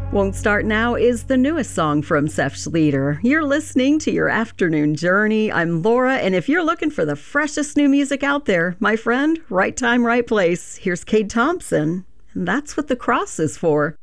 Won't Start Now is the newest song from Seth Schleter. You're listening to your afternoon journey. I'm Laura, and if you're looking for the freshest new music out there, my friend, right time, right place. Here's Cade Thompson, and That's What the Cross is For.